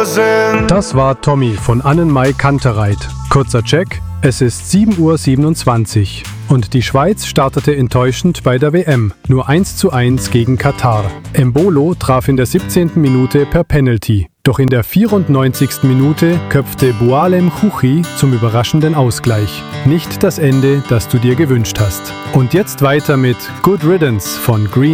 sind. Das war Tommy von Annenmai Kantereit. Kurzer Check, es ist 7:27 Uhr und die Schweiz startete enttäuschend bei der WM, nur 1:1 gegen Katar. Embolo traf in der 17. Minute per Penalty. Doch in der 94. Minute köpfte Boualem Chouchi zum überraschenden Ausgleich. Nicht das Ende, das du dir gewünscht hast. Und jetzt weiter mit Good Riddance von Green